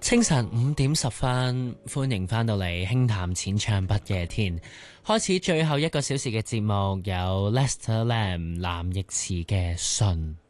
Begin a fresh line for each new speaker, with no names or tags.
清晨5點10分，歡迎返到嚟輕談淺唱不夜天，開始最後1個小時嘅節目，有 Lester Lam 藍奕慈嘅信。